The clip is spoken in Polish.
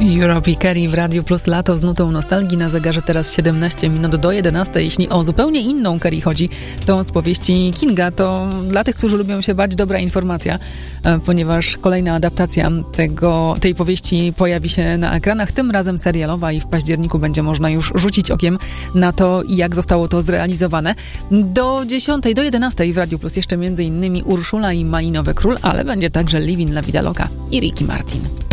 Europe Kerry w Radiu Plus Lato z nutą nostalgii. Na zegarze teraz 17 minut do 11. Jeśli o zupełnie inną Kerry chodzi, to z powieści Kinga. To dla tych, którzy lubią się bać, dobra informacja, ponieważ kolejna adaptacja tej powieści pojawi się na ekranach, tym razem serialowa, i w październiku będzie można już rzucić okiem na to, jak zostało to zrealizowane. Do 10, do 11 w Radiu Plus jeszcze m.in. Urszula i Malinowy Król, ale będzie także Living La Vida Loca i Ricky Martin.